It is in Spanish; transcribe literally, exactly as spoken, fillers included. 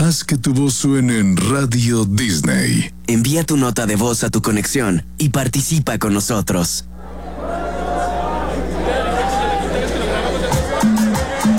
Haz que tu voz suene en Radio Disney. Envía tu nota de voz a tu conexión y participa con nosotros.